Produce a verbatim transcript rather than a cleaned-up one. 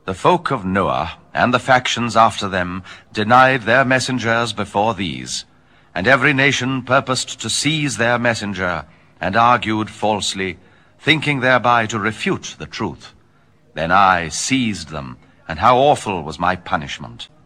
The folk of Noah, and the factions after them, denied their messengers before these, and every nation purposed to seize their messenger, and argued falsely, thinking thereby to refute the truth. Then I seized them, and how awful was my punishment!